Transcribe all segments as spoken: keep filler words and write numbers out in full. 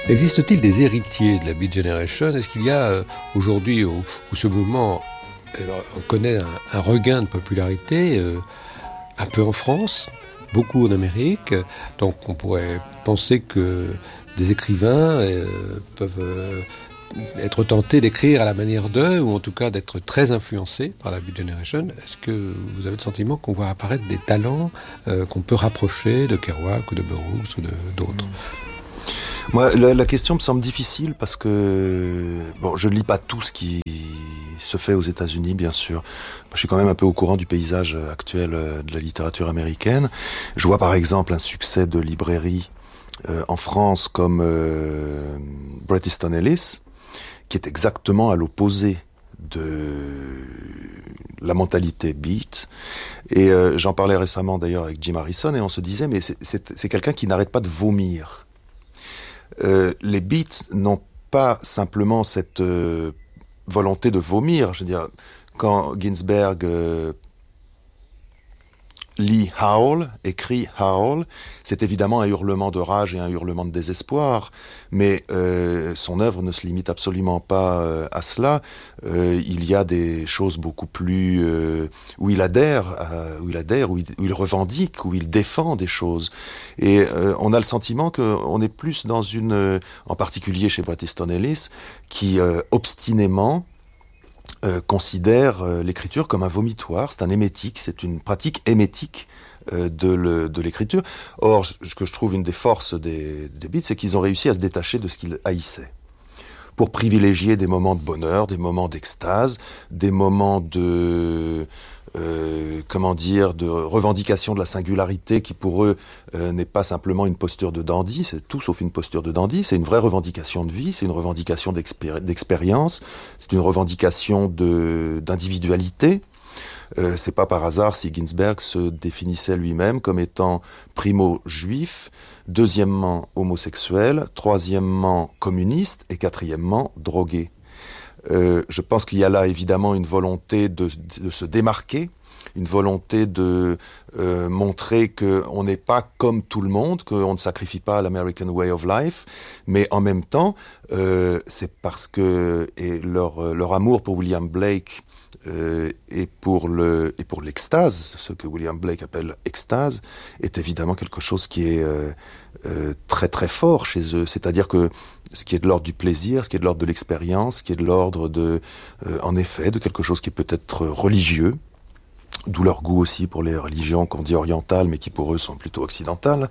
Existe-t-il des héritiers de la Beat Generation ? Est-ce qu'il y a euh, aujourd'hui où, où ce mouvement euh, connaît un, un regain de popularité, euh, un peu en France, beaucoup en Amérique, donc on pourrait penser que des écrivains euh, peuvent euh, être tentés d'écrire à la manière d'eux, ou en tout cas d'être très influencés par la Beat Generation. Est-ce que vous avez le sentiment qu'on voit apparaître des talents euh, qu'on peut rapprocher de Kerouac ou de Burroughs ou de, d'autres ? Moi, la, la question me semble difficile parce que bon, je ne lis pas tout ce qui se fait aux États-Unis, bien sûr. Moi, je suis quand même un peu au courant du paysage actuel de la littérature américaine. Je vois par exemple un succès de librairie euh, en France comme euh, Bret Easton Ellis, qui est exactement à l'opposé de la mentalité beat. Et euh, j'en parlais récemment d'ailleurs avec Jim Harrison et on se disait, mais c'est, c'est, c'est quelqu'un qui n'arrête pas de vomir. Euh, les beats n'ont pas simplement cette euh, volonté de vomir. Je veux dire, quand Ginsberg euh, lit Howl, écrit Howl, c'est évidemment un hurlement de rage et un hurlement de désespoir, mais euh, son œuvre ne se limite absolument pas euh, à cela. Euh, il y a des choses beaucoup plus euh, où il adhère, euh, où il adhère, où il, où il revendique, où il défend des choses. Et euh, on a le sentiment qu'on est plus dans une, euh, en particulier chez Bret Easton Ellis, qui euh, obstinément Euh, considère euh, l'écriture comme un vomitoire, c'est un émétique, c'est une pratique émétique euh, de, le, de l'écriture. Or, ce que je trouve une des forces des, des Beats, c'est qu'ils ont réussi à se détacher de ce qu'ils haïssaient, pour privilégier des moments de bonheur, des moments d'extase, des moments de... Euh, comment dire, de revendication de la singularité qui pour eux euh, n'est pas simplement une posture de dandy, c'est tout sauf une posture de dandy, c'est une vraie revendication de vie, c'est une revendication d'expéri- d'expérience, c'est une revendication de, d'individualité. Euh, c'est pas par hasard si Ginsberg se définissait lui-même comme étant primo juif, deuxièmement homosexuel, troisièmement communiste et quatrièmement drogué. Euh, je pense qu'il y a là évidemment une volonté de, de se démarquer, une volonté de euh, montrer qu'on n'est pas comme tout le monde, qu'on ne sacrifie pas à l'American Way of Life, mais en même temps, euh, c'est parce que et leur, leur amour pour William Blake euh, et, pour le, et pour l'extase, ce que William Blake appelle extase, est évidemment quelque chose qui est euh, euh, très très fort chez eux, c'est-à-dire que ce qui est de l'ordre du plaisir, ce qui est de l'ordre de l'expérience, ce qui est de l'ordre de, euh, en effet, de quelque chose qui peut être religieux, d'où leur goût aussi pour les religions qu'on dit orientales, mais qui pour eux sont plutôt occidentales.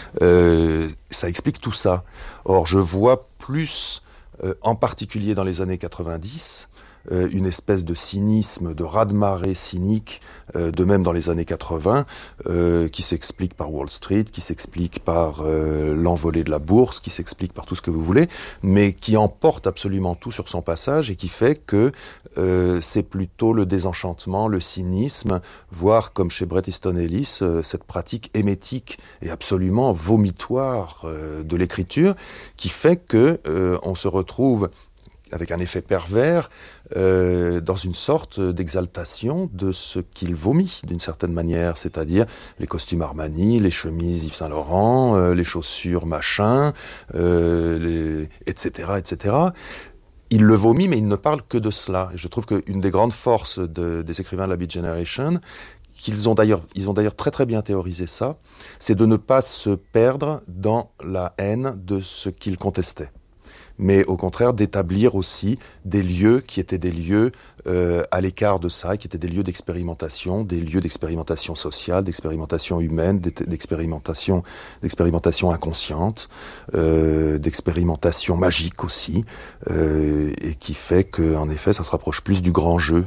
Euh, ça explique tout ça. Or, je vois plus, euh, en particulier dans les années quatre-vingt-dix, euh, une espèce de cynisme, de raz-de-marée cynique, euh, de même dans les années quatre-vingts, euh, qui s'explique par Wall Street, qui s'explique par euh, l'envolée de la bourse, qui s'explique par tout ce que vous voulez, mais qui emporte absolument tout sur son passage et qui fait que euh, c'est plutôt le désenchantement, le cynisme, voire comme chez Bret Easton Ellis, euh, cette pratique émétique et absolument vomitoire euh, de l'écriture, qui fait que euh, on se retrouve avec un effet pervers, euh, dans une sorte d'exaltation de ce qu'il vomit, d'une certaine manière, c'est-à-dire les costumes Armani, les chemises Yves Saint Laurent, euh, les chaussures machin, euh, les... et cetera, et cetera. Il le vomit, mais il ne parle que de cela. Et je trouve qu'une des grandes forces de, des écrivains de la Beat Generation, qu'ils ont d'ailleurs, ils ont d'ailleurs très très bien théorisé ça, c'est de ne pas se perdre dans la haine de ce qu'ils contestaient, mais au contraire d'établir aussi des lieux qui étaient des lieux euh, à l'écart de ça, qui étaient des lieux d'expérimentation, des lieux d'expérimentation sociale, d'expérimentation humaine, d'expérimentation, d'expérimentation inconsciente, euh, d'expérimentation magique aussi, euh, et qui fait que, en effet, ça se rapproche plus du grand jeu.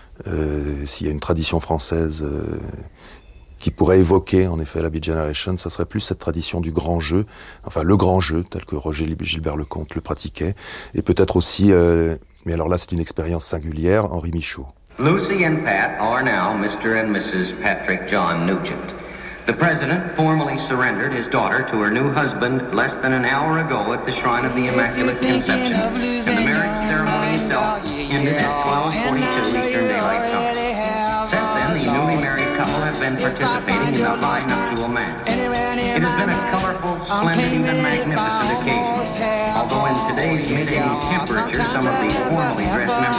Euh, s'il y a une tradition française euh, qui pourrait évoquer, en effet, la Beat Generation, ça serait plus cette tradition du grand jeu, enfin le grand jeu, tel que Roger Gilbert Lecomte le pratiquait, et peut-être aussi, euh, mais alors là c'est une expérience singulière, Henri Michaud. Lucy and Pat are now Mister and Missus Patrick John Nugent. The president formally surrendered his daughter to her new husband less than an hour ago at the Shrine of the Immaculate Conception, and the marriage ceremony itself ended at twelve forty-two Eastern Daylight Time. Since then, the newly married couple have been participating in the high nuptial mass. It has been a colorful, splendid, and magnificent occasion. Although in today's mid-eighties temperature, some of the formally dressed members